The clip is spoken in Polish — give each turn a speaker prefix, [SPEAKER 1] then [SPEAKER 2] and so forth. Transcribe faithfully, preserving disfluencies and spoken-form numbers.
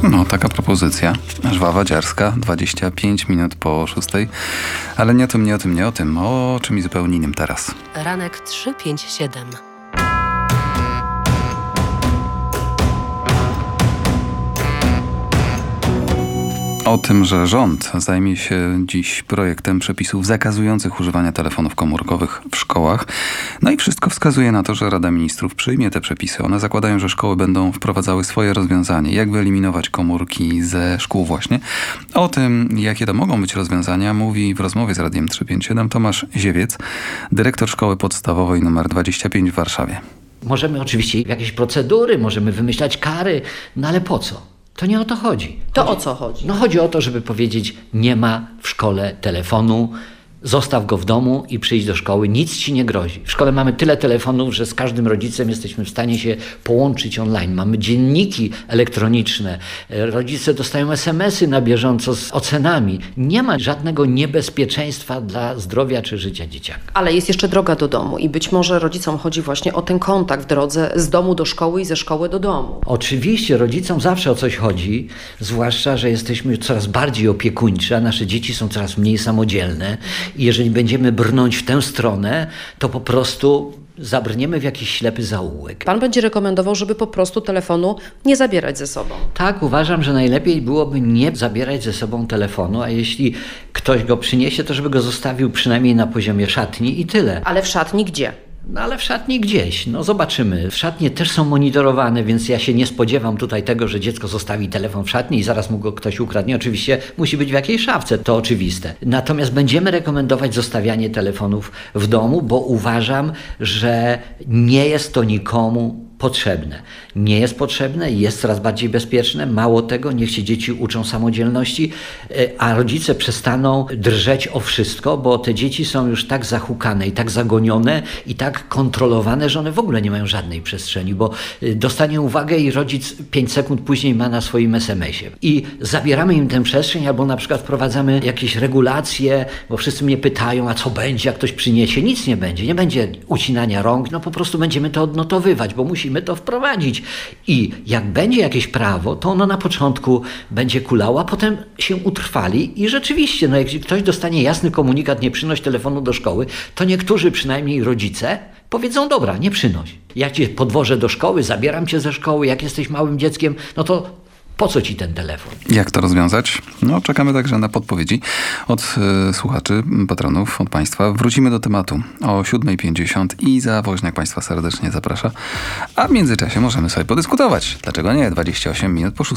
[SPEAKER 1] No, taka propozycja. Żwawa dziarska, dwadzieścia pięć minut po szóstej. Ale nie o tym, nie o tym, nie o tym. O czymś zupełnie innym teraz.
[SPEAKER 2] Ranek trzy pięć siedem.
[SPEAKER 1] O tym, że rząd zajmie się dziś projektem przepisów zakazujących używania telefonów komórkowych w szkołach. No i wszystko wskazuje na to, że Rada Ministrów przyjmie te przepisy. One zakładają, że szkoły będą wprowadzały swoje rozwiązanie, jak wyeliminować komórki ze szkół właśnie. O tym, jakie to mogą być rozwiązania, mówi w rozmowie z Radiem trzysta pięćdziesiąt siedem Tomasz Ziewiec, dyrektor szkoły podstawowej numer dwadzieścia pięć w Warszawie.
[SPEAKER 3] Możemy oczywiście jakieś procedury, możemy wymyślać kary, no ale po co? To nie o to chodzi.
[SPEAKER 4] To
[SPEAKER 3] chodzi,
[SPEAKER 4] o co chodzi?
[SPEAKER 3] No chodzi o to, żeby powiedzieć, nie ma w szkole telefonu, zostaw go w domu i przyjdź do szkoły, nic ci nie grozi. W szkole mamy tyle telefonów, że z każdym rodzicem jesteśmy w stanie się połączyć online. Mamy dzienniki elektroniczne, rodzice dostają es em esy na bieżąco z ocenami. Nie ma żadnego niebezpieczeństwa dla zdrowia czy życia dzieciaka.
[SPEAKER 4] Ale jest jeszcze droga do domu i być może rodzicom chodzi właśnie o ten kontakt w drodze z domu do szkoły i ze szkoły do domu.
[SPEAKER 3] Oczywiście rodzicom zawsze o coś chodzi, zwłaszcza, że jesteśmy coraz bardziej opiekuńczy, a nasze dzieci są coraz mniej samodzielne. I jeżeli będziemy brnąć w tę stronę, to po prostu zabrniemy w jakiś ślepy zaułek.
[SPEAKER 4] Pan będzie rekomendował, żeby po prostu telefonu nie zabierać ze sobą.
[SPEAKER 3] Tak, uważam, że najlepiej byłoby nie zabierać ze sobą telefonu, a jeśli ktoś go przyniesie, to żeby go zostawił przynajmniej na poziomie szatni i tyle.
[SPEAKER 4] Ale w szatni gdzie?
[SPEAKER 3] No ale w szatni gdzieś, no zobaczymy. Szatnie też są monitorowane, więc ja się nie spodziewam tutaj tego, że dziecko zostawi telefon w szatni i zaraz mu go ktoś ukradnie. Oczywiście musi być w jakiejś szafce, to oczywiste. Natomiast będziemy rekomendować zostawianie telefonów w domu, bo uważam, że nie jest to nikomu potrzebne. Nie jest potrzebne, jest coraz bardziej bezpieczne. Mało tego, niech się dzieci uczą samodzielności, a rodzice przestaną drżeć o wszystko, bo te dzieci są już tak zahukane i tak zagonione i tak kontrolowane, że one w ogóle nie mają żadnej przestrzeni, bo dostanie uwagę i rodzic pięć sekund później ma na swoim es em esie. I zabieramy im tę przestrzeń, albo na przykład wprowadzamy jakieś regulacje, bo wszyscy mnie pytają, a co będzie, jak ktoś przyniesie? Nic nie będzie. Nie będzie ucinania rąk, no po prostu będziemy to odnotowywać, bo musimy to wprowadzić. I jak będzie jakieś prawo, to ono na początku będzie kulało, a potem się utrwali i rzeczywiście, no jak ktoś dostanie jasny komunikat, nie przynoś telefonu do szkoły, to niektórzy przynajmniej rodzice powiedzą, dobra, nie przynoś. Jak cię podwożę do szkoły, zabieram cię ze szkoły, jak jesteś małym dzieckiem, no to po co ci ten telefon?
[SPEAKER 1] Jak to rozwiązać? No, czekamy także na podpowiedzi od y, słuchaczy, patronów, od Państwa. Wrócimy do tematu o siódma pięćdziesiąt i Iza Woźniak Państwa serdecznie zaprasza. A w międzyczasie możemy sobie podyskutować. Dlaczego nie? dwadzieścia osiem minut po szóstej.